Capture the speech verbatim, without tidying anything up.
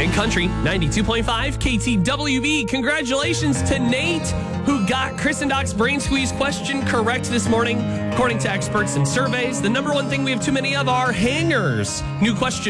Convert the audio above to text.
and Country ninety-two point five K T W B. Congratulations to Nate, who got Chris and Doc's Brain Squeeze question correct this morning. According to experts and surveys, the number one thing we have too many of are hangers. New question